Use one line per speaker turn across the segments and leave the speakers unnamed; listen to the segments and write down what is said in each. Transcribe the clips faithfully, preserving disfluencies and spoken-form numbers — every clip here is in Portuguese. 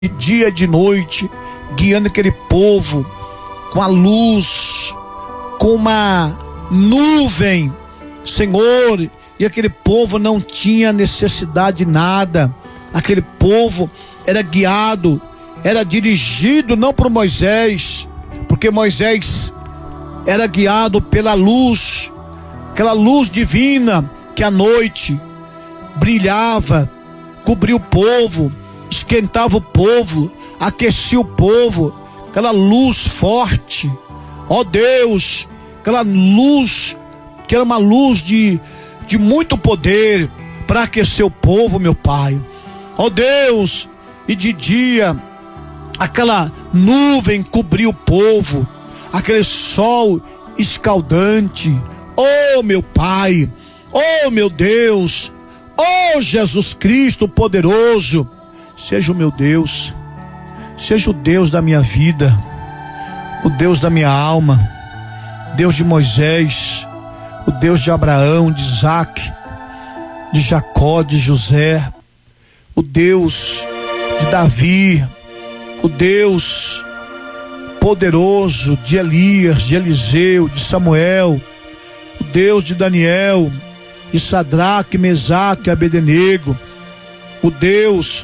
de dia e de noite, guiando aquele povo com a luz, com uma nuvem, Senhor, e aquele povo não tinha necessidade de nada. Aquele povo era guiado, era dirigido não por Moisés, porque Moisés era guiado pela luz, aquela luz divina que à noite brilhava, cobria o povo, esquentava o povo, aquecia o povo, aquela luz forte, ó Deus, aquela luz que era uma luz de, de muito poder para aquecer o povo, meu Pai, ó Deus. E de dia aquela nuvem cobria o povo, aquele sol escaldante, oh meu Pai, oh meu Deus, oh Jesus Cristo poderoso, seja o meu Deus, seja o Deus da minha vida, o Deus da minha alma, Deus de Moisés, o Deus de Abraão, de Isaac, de Jacó, de José, o Deus de Davi, o Deus poderoso de Elias, de Eliseu, de Samuel, o Deus de Daniel, de Sadraque, Mesaque, Abednego, o Deus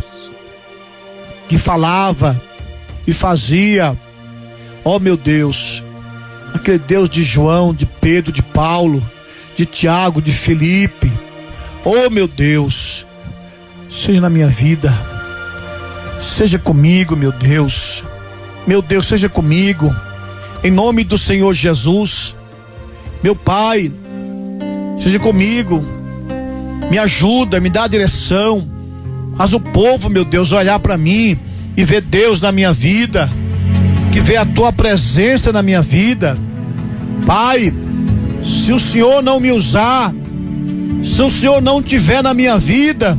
que falava e fazia, ó meu Deus, aquele Deus de João, de Pedro, de Paulo, de Tiago, de Felipe, ó meu Deus, seja na minha vida, seja comigo, meu Deus, meu Deus, seja comigo, em nome do Senhor Jesus, meu Pai, seja comigo, me ajuda, me dá a direção, faz o povo, meu Deus, olhar para mim e ver Deus na minha vida, que vê a tua presença na minha vida. Pai, se o Senhor não me usar, se o Senhor não tiver na minha vida,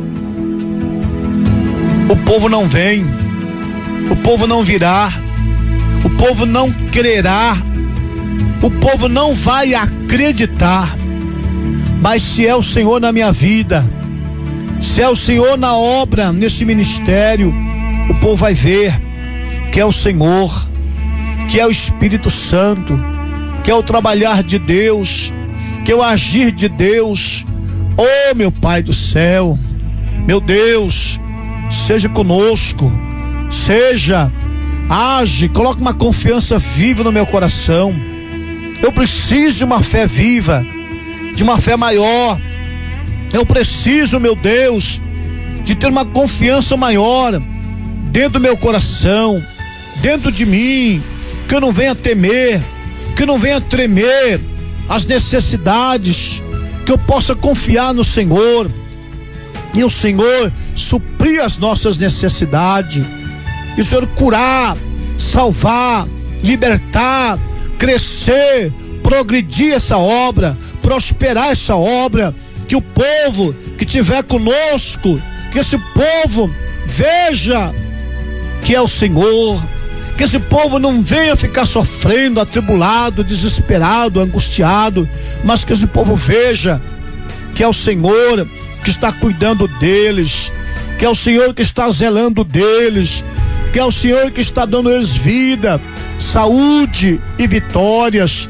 o povo não vem, o povo não virá, o povo não crerá, o povo não vai acreditar. Mas se é o Senhor na minha vida, se é o Senhor na obra, nesse ministério, o povo vai ver que é o Senhor, que é o Espírito Santo, que é o trabalhar de Deus, que é o agir de Deus. Oh meu Pai do céu, meu Deus, seja conosco, seja, age, coloque uma confiança viva no meu coração. Eu preciso de uma fé viva, de uma fé maior. Eu preciso, meu Deus, de ter uma confiança maior dentro do meu coração, dentro de mim, que eu não venha temer, que eu não venha tremer as necessidades, que eu possa confiar no Senhor e o Senhor suprir as nossas necessidades, e o Senhor curar, salvar, libertar, crescer, progredir essa obra, prosperar essa obra, que o povo que estiver conosco, que esse povo veja que é o Senhor, que esse povo não venha ficar sofrendo, atribulado, desesperado, angustiado, mas que esse povo veja que é o Senhor que está cuidando deles, que é o Senhor que está zelando deles, que é o Senhor que está dando a eles vida, saúde e vitórias.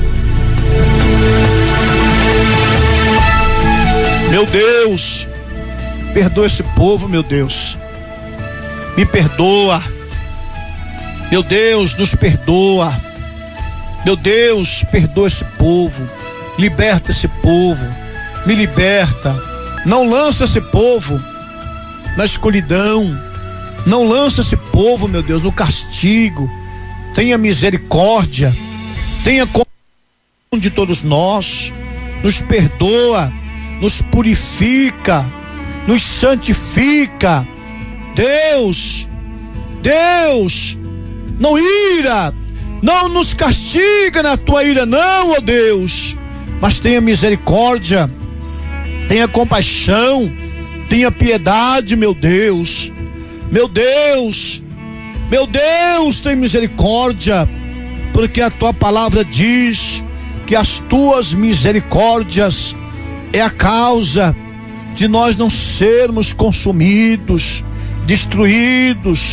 Meu Deus, perdoa esse povo, meu Deus, me perdoa, meu Deus, nos perdoa, meu Deus, perdoa esse povo, liberta esse povo, me liberta, não lança esse povo na escuridão, não lança esse povo, meu Deus, no castigo. Tenha misericórdia, tenha compaixão de todos nós, nos perdoa, nos purifica, nos santifica. Deus, Deus, não ira, não nos castiga na tua ira, não, ó Deus, mas tenha misericórdia, tenha compaixão, tenha piedade, meu Deus, meu Deus, meu Deus, tem misericórdia, porque a tua palavra diz que as tuas misericórdias é a causa de nós não sermos consumidos, destruídos,